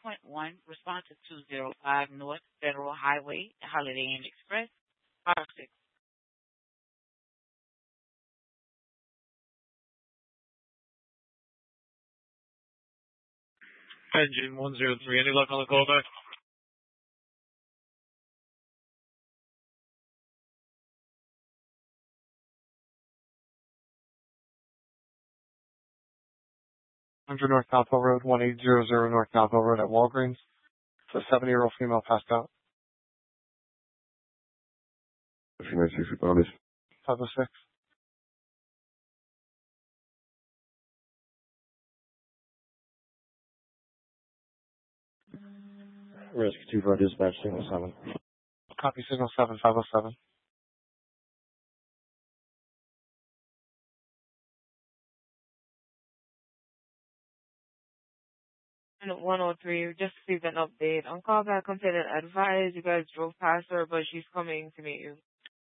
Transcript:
10.1, respond to 205 North Federal Highway, Holiday Inn Express, Fire 6. Engine 103, any luck on the callback? North Cowpole Road, 1800 North Cowpole Road at Walgreens. It's a 70-year-old female passed out. Female 60 bonus. 506. Risk 24 dispatch, signal 7. Copy signal 7, 507. And 103, just received an update. On callback, consider advise you guys drove past her, but she's coming to meet you.